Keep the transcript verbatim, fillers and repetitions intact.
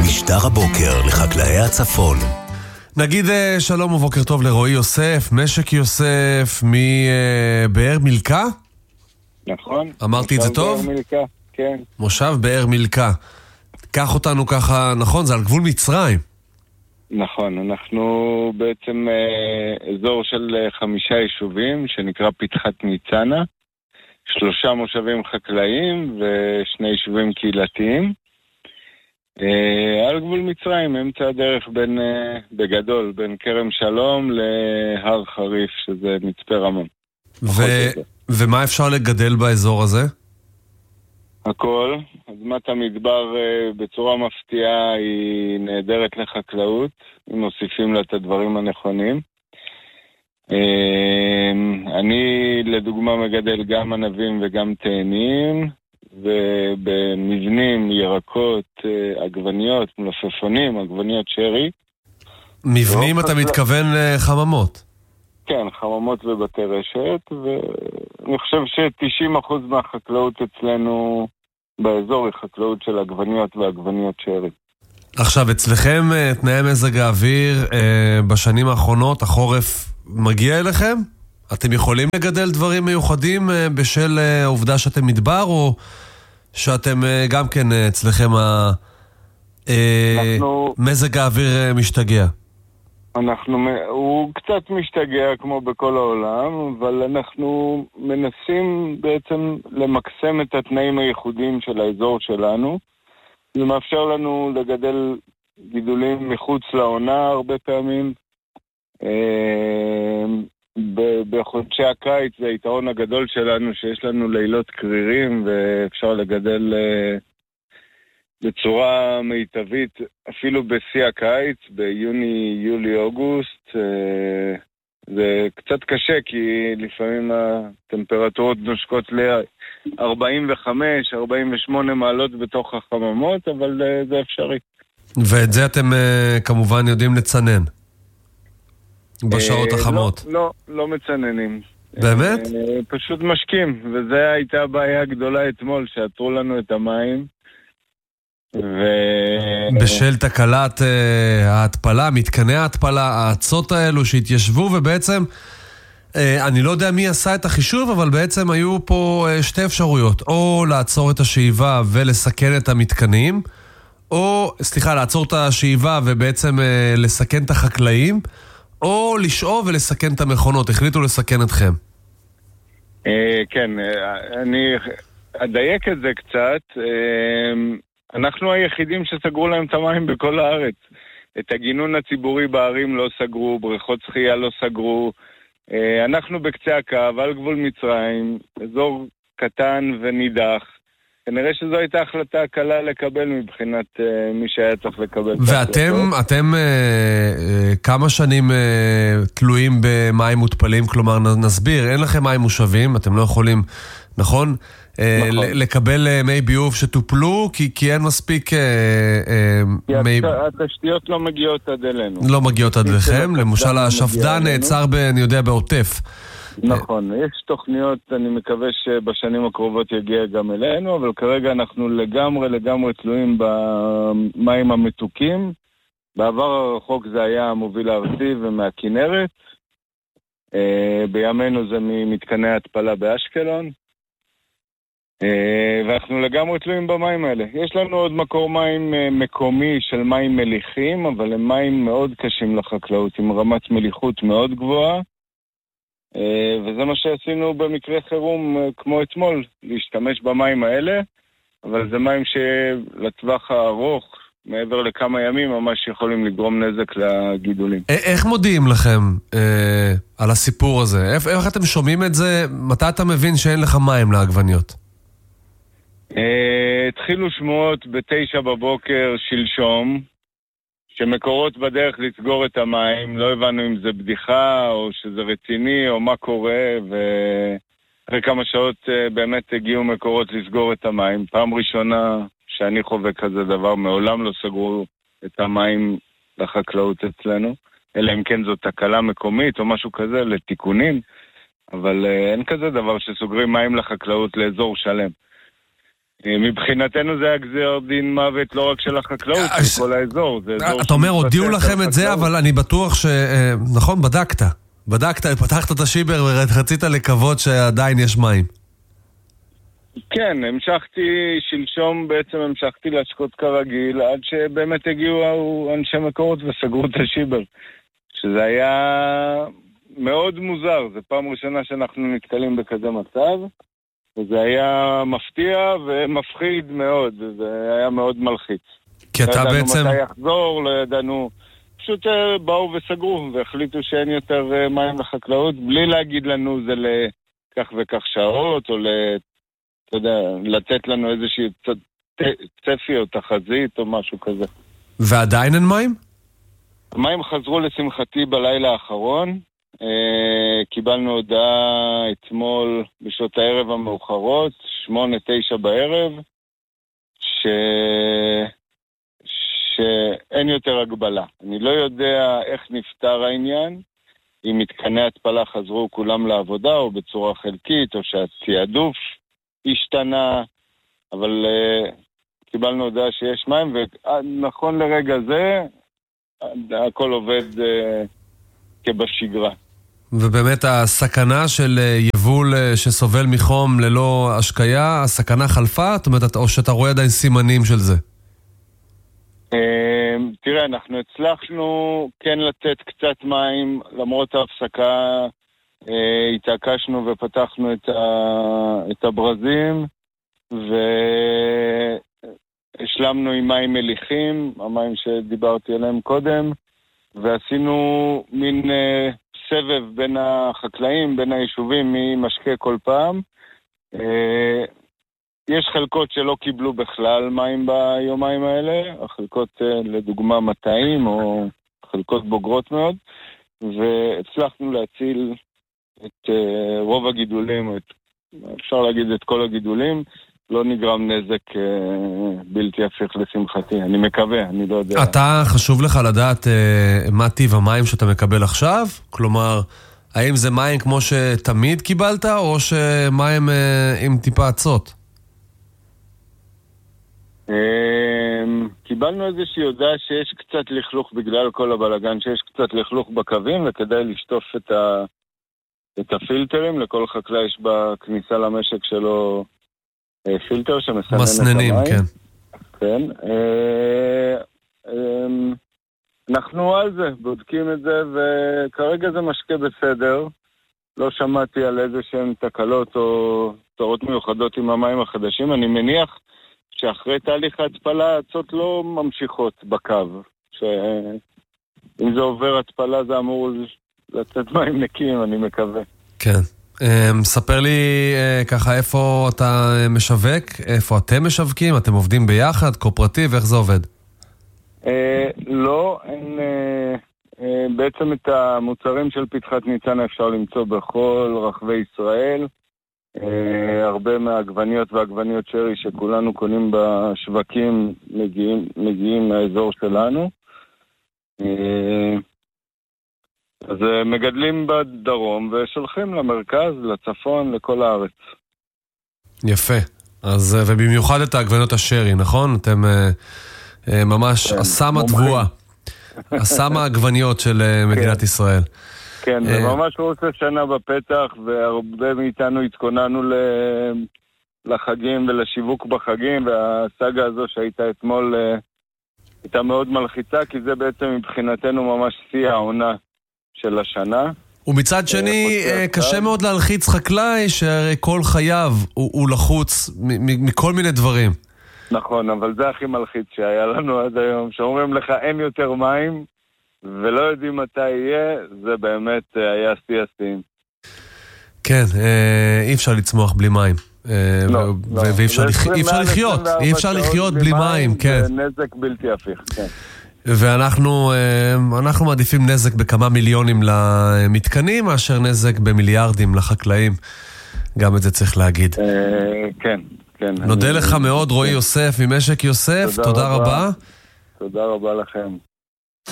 משדר הבוקר לחקלאי הצפון. נגיד שלום ובוקר טוב לרועי יוסף, משק יוסף מבאר מילכה? נכון. אמרתי את זה טוב? באר מילכה, כן. מושב באר מילכה. קח אותנו ככה, נכון, זה על גבול מצרים. נכון, אנחנו בעצם אה, אזור של אה, חמישה יישובים שנקרא פתחת ניצנה, שלושה מושבים חקלאיים ושני יישובים קהילתיים. אה, על גבול מצרים, אמצע הדרך בין, אה, בגדול, בין כרם שלום להר חריף, שזה מצפה רמון. ו- ומה אפשר לגדל באזור הזה? הכל. אדמת המדבר בצורה מפתיעה היא נהדרת לחקלאות, אם מוסיפים לה את הדברים הנכונים. אני לדוגמה מגדל גם ענבים וגם תאנים, ובמבנים, ירקות, עגבניות, מלפפונים, עגבניות שרי. מבנים אתה מתכוון לחממות? כן, חממות ובתי רשת, ואני חושב ש-תשעים אחוז מהחקלאות אצלנו באזור היא חקלאות של עגבניות ועגבניות שרי. עכשיו, אצלכם תנאי מזג האוויר בשנים האחרונות, החורף מגיע אליכם? אתם יכולים לגדל דברים מיוחדים בשל העובדה שאתם מדבר, או שאתם גם כן אצלכם מזג האוויר משתגע? אנחנו, הוא קצת משתגע כמו בכל העולם, אבל אנחנו מנסים בעצם למקסם את התנאים הייחודיים של האזור שלנו. זה מאפשר לנו לגדל גידולים מחוץ לעונה הרבה פעמים. בחודשי הקיץ זה היתרון הגדול שלנו שיש לנו לילות קרירים ואפשר לגדל בצורה מיטבית, אפילו בשיא הקיץ, ביוני, יולי, אוגוסט. זה קצת קשה, כי לפעמים הטמפרטורות נושקות ל-ארבעים וחמש ארבעים ושמונה מעלות בתוך החממות, אבל זה אפשרי. ואת זה אתם כמובן יודעים לצנן בשעות החמות? לא, לא, לא מצננים. באמת? פשוט משקים, וזו הייתה הבעיה הגדולה אתמול, שעתרו לנו את המים. ו... בשל תקלת uh, ההתפלה, מתקני ההתפלה, העצות האלו שהתיישבו, ובעצם uh, אני לא יודע מי עשה את החישוב, אבל בעצם היו פה uh, שתי אפשרויות, או לעצור את השאיבה ולסכן את המתקנים, או, סליחה, לעצור את השאיבה ובעצם uh, לסכן את החקלאים, או לשאוב ולסכן את המכונות. החליטו לסכן אתכם. Uh, כן, uh, אני אדייק את זה קצת. uh, אנחנו היחידים שסגרו להם את המים בכל הארץ. את הגינון הציבורי בערים לא סגרו, בריכות שחייה לא סגרו. אנחנו בקצה הקו, על גבול מצרים, אזור קטן ונידח. כנראה שזו הייתה החלטה קלה לקבל מבחינת מי שהיה צריך לקבל. ואתם, אתם כמה שנים תלויים במים מותפלים? כלומר, נסביר, אין לכם מים מושבים, אתם לא יכולים, נכון? נכון. לקבל מי ביוב שטופלו, כי, כי אין מספיק מי... התשתיות לא מגיעות עד אלינו. לא מגיעות עד לכם, למשל השפדן נעצר, אני יודע, בעוטף. נכון, יש תוכניות, אני מקווה שבשנים הקרובות יגיע גם אלינו, אבל כרגע אנחנו לגמרי לגמרי תלויים במים המתוקים. בעבר הרחוק זה היה המוביל הארצי ומהכינרת. בימינו זה ממתקני ההתפלה באשקלון. ואנחנו לגמרי תלויים במים האלה. יש לנו עוד מקור מים מקומי של מים מליחים, אבל הם מים מאוד קשים לחקלאות, עם רמת מליחות מאוד גבוהה. וזה מה שעשינו במקרה חירום כמו אתמול, להשתמש במים האלה, אבל זה מים שלטווח הארוך, מעבר לכמה ימים, ממש יכולים לגרום נזק לגידולים. איך מודיעים לכם אה, על הסיפור הזה? איך, איך אתם שומעים את זה? מתי אתה מבין שאין לך מים לעגבניות? אה, התחילו שמועות בתשע בבוקר שלשום, שמקורות בדרך לסגור את המים. לא הבנו אם זה בדיחה או שזה רציני או מה קורה, ואחרי כמה שעות אה, באמת הגיעו מקורות לסגור את המים. פעם ראשונה שאני חווה כזה דבר, מעולם לא סגרו את המים לחקלאות אצלנו, אלא אם כן זו תקלה מקומית או משהו כזה לתיקונים, אבל uh, אין כזה דבר שסוגרים מים לחקלאות לאזור שלם. מבחינתנו זה היה גזר דין מוות לא רק של החקלאות, של כל האזור. אתה אומר, הודיעו לכם את זה, אבל אני בטוח ש... נכון, בדקת. בדקת, פתחת את השיבר ורצית לקוות שעדיין יש מים. כן, המשכתי, שלשום בעצם המשכתי להשקות כרגיל, עד שבאמת הגיעו אנשי מקורות וסגרו את השיבר. שזה היה מאוד מוזר, זו פעם ראשונה שאנחנו נתקלים בכזה מצב, וזה היה מפתיע ומפחיד מאוד, וזה היה מאוד מלחיץ. כי אתה לא בעצם... ידענו מתי יחזור, לא ידענו... פשוט באו וסגרו, והחליטו שאין יותר מים לחקלאות, בלי להגיד לנו זה לכך וכך שעות, או ל... אתה יודע, לתת לנו איזושהי צפי או תחזית או משהו כזה. ועדיין אין מים? המים חזרו לשמחתי בלילה האחרון. אה, קיבלנו הודעה אתמול בשעות הערב המאוחרות, שמונה תשע בערב, ש... שאין יותר הגבלה. אני לא יודע איך נפתר העניין, אם מתקני התפלה חזרו כולם לעבודה או בצורה חלקית, או שהציעדוף השתנה, אבל uh, קיבלנו הודעה שיש מים, ונכון לרגע זה, הכל עובד uh, כבשגרה. ובאמת הסכנה של יבול שסובל מחום ללא השקיה, הסכנה חלפה? זאת אומרת, או שאתה רואה עדיין סימנים של זה? Uh, תראה, אנחנו הצלחנו כן לתת קצת מים, למרות ההפסקה, התעקשנו ופתחנו את, ה... את הברזים והשלמנו עם מים מליחים, המים שדיברתי עליהם קודם, ועשינו מין uh, סבב בין החקלאים, בין היישובים, ממשקה כל פעם. Uh, יש חלקות שלא קיבלו בכלל מים ביומיים האלה, החלקות uh, לדוגמה מטעים או חלקות בוגרות מאוד, והצלחנו להציל את uh, רוב הגידולים, את, אפשר להגיד את כל הגידולים, לא נגרם נזק uh, בלתי הפיך לשמחתי, אני מקווה, אני לא יודע. אתה חשוב לך לדעת uh, מה טיב המים שאתה מקבל עכשיו? כלומר, האם זה מים כמו שתמיד קיבלת, או שמים uh, עם טיפה עצות? Uh, קיבלנו איזושהי הודעה שיש קצת לכלוך בגלל כל הבלגן, שיש קצת לכלוך בקווים, וכדאי לשטוף את ה... את הפילטרים, לכל חקלאי יש בכניסה למשק שלו פילטר שמסנן מסננים, את המים. כן. כן. אה, אה, אנחנו על זה, בודקים את זה, וכרגע זה משקה בסדר. לא שמעתי על איזה שהן תקלות או תורות מיוחדות עם המים החדשים. אני מניח שאחרי תהליך ההתפלה, העצות לא ממשיכות בקו. שאם זה עובר התפלה, זה אמור לצאת מים נקיים, אני מקווה. כן. ספר לי ככה איפה אתה משווק, איפה אתם משווקים, אתם עובדים ביחד, קואופרטיב, איך זה עובד? לא, אין... בעצם את המוצרים של פתחת ניצנה אפשר למצוא בכל רחבי ישראל. הרבה מהעגבניות והעגבניות שרי שכולנו קונים בשווקים מגיעים, מגיעים מהאזור שלנו. אז מגדלים בדרום ושולחים למרכז, לצפון, לכל הארץ. יפה. אז, ובמיוחד את העגבניות השרי, נכון? אתם אה, ממש כן, הסם התבואה. הסם העגבניות של כן. מדינת ישראל. כן, זה ממש ראש השנה בפתח, והרבה מאיתנו התכוננו ל... לחגים ולשיווק בחגים, והסאגה הזו שהייתה אתמול הייתה מאוד מלחיצה, כי זה בעצם מבחינתנו ממש שיא העונה של השנה. ומצד שני, קשה מאוד להלחיץ חקלאי שהרי כל חייו הוא, הוא לחוץ מ- מכל מיני דברים. נכון, אבל זה הכי מלחיץ שהיה לנו עד היום, שאומרים לך אין יותר מים ולא יודעים מתי יהיה, זה באמת היה שיא השיאים. כן, אי אפשר לצמוח בלי מים. לא, לא. ואי אפשר לחיות, אי אפשר לחיות בלי מים, כן. זה נזק בלתי הפיך, כן. ואנחנו אנחנו מעדיפים נזק בכמה מיליונים למתקנים, מאשר נזק במיליארדים לחקלאים. גם את זה צריך להגיד. כן, כן. נודה לך מאוד, רועי יוסף ממשק יוסף, תודה רבה. תודה רבה לכם.